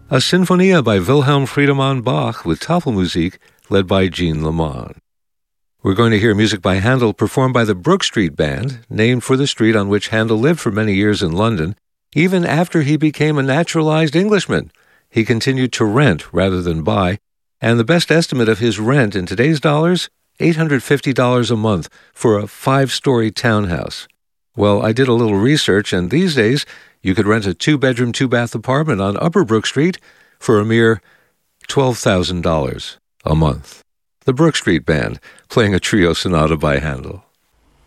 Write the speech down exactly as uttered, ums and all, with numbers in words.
a Sinfonia by Wilhelm Friedemann Bach with Tafelmusik led by Jean Lamont. We're going to hear music by Handel performed by the Brook Street Band, named for the street on which Handel lived for many years in London. Even after he became a naturalized Englishman, he continued to rent rather than buy, and the best estimate of his rent in today's dollars, eight hundred fifty dollars a month for a five-story townhouse. Well, I did a little research, and these days you could rent a two-bedroom, two-bath apartment on Upper Brook Street for a mere twelve thousand dollars a month. The Brook Street Band, playing a trio sonata by Handel.